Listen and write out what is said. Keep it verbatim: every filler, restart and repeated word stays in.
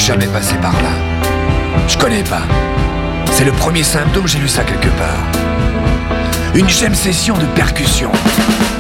jamais passé par là. Je connais pas. C'est le premier symptôme, j'ai lu ça quelque part. Une jam session de percussion.